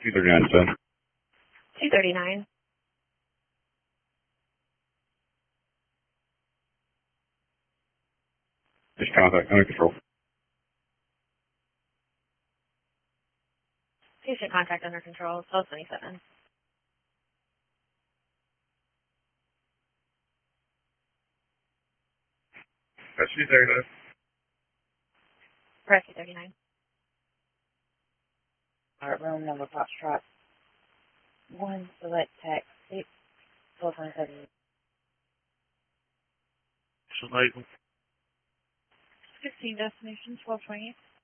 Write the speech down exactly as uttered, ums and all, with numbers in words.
two thirty-nine, ten. two thirty-nine. Just contact under control. Patient contact under control, twelve twenty-seven. That's two thirty-nine. Press two thirty-nine. Alright, room number Foxtrot. One select tax six, twelve twenty-seven. Select fifteen destination, twelve twenty-eight.